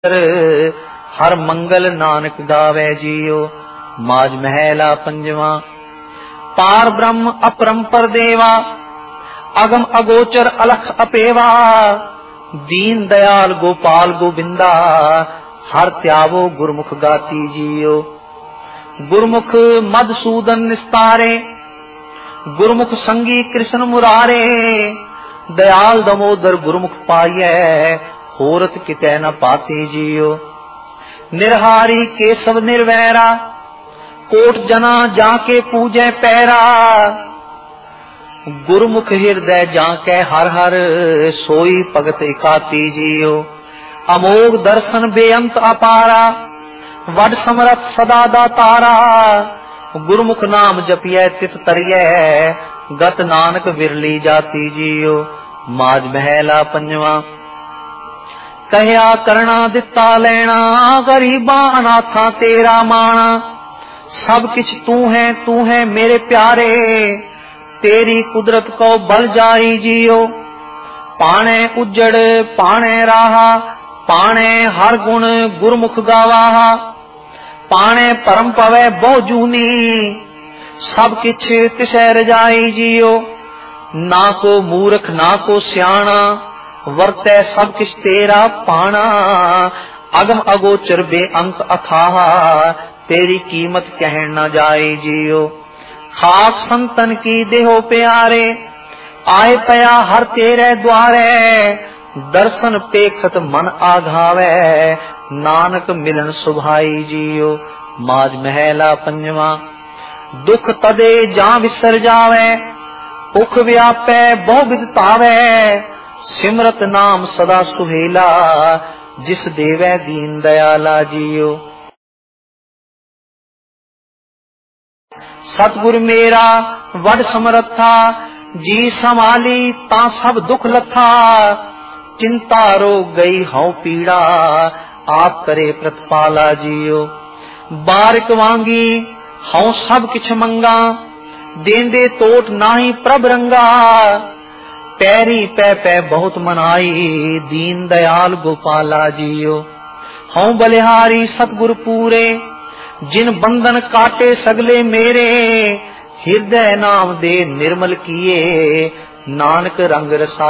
हर मंगल नानक गावे जियो। माज महला पंजवा। पार ब्रह्म अपरंपर देवा, अगम अगोचर अलख अपेवा। दीन दयाल गोपाल गोविंदा, हर त्यावो गुरमुख गाती जियो। गुरमुख मधुसूदन निस्तारे, गुरमुख संगी कृष्ण मुरारे। दयाल दमोदर गुरमुख पाइयै, होरत कितै न पाती जियो। निर्हारी केशव निर्वैरा, कोट जना जाके पूजै पैरा। गुरमुख हृदय जाके हर हर, सोई भगत इकाती जियो। अमोघ दर्शन बेअंत अपारा, वड समरथ सदा दातारा। गुरमुख नाम जपियै तित तरियै, गत नानक विरली जाती जियो। माज महला पंजवा। कहया करना दिता लेना, गरीबा अनाथा तेरा माना। सब किछ तू है मेरे प्यारे, तेरी कुदरत को बल जाई जियो। पाणे उजड़ पाणे राहा, पाणे हर गुण गुरमुख गावाहा। पाणे परम पवै बहु जूनी, सब किछ तिसै रजाई जियो। ना को मूर्ख ना को स्याणा, वर्तै सब किछ तेरा पाना। अगम अगोचर बेअंत अथाहा, तेरी कीमत कहन न जाए जियो। खाक संतन की देहो प्यारे, आए पया हर तेरे द्वारे। दर्शन पेखत मन आघावे, नानक मिलन सुभाई जियो। माज महला पंजवा। दुख तदे जा विसर जावे, उख व्यापै बहु विध तावै। सिमरत नाम सदा सुहेला, जिस देवै दीन दयाला जियो। सतगुर मेरा वड समरथा, जी संभाली ता सब दुख लथा। चिंता रोग गई हऊ पीड़ा, आप करे प्रतिपाला जियो। बारिक वांगी हऊ सब किछ मंगा, देंदे तोट नाही प्रभ रंगा। पैरी पै पै बहुत मनाई, दीन दयाल गोपाला जियो। हऊँ बलिहारी सतगुर पूरे, जिन बंधन काटे सगले मेरे। हृदय नाम दे निर्मल किए, नानक रंग रसा